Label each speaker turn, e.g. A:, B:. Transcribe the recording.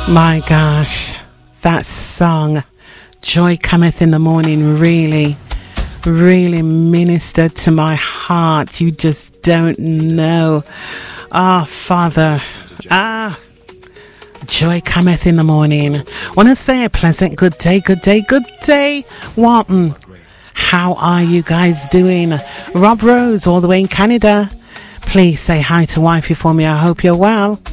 A: My gosh, that song, Joy Cometh in the Morning, really ministered to my heart. You just don't know. Ah, Father, joy cometh in the morning. Want to say a pleasant good day, Walton. How are you guys doing? Rob Rose, all the way in Canada. Please say hi to wifey for me. I hope you're well.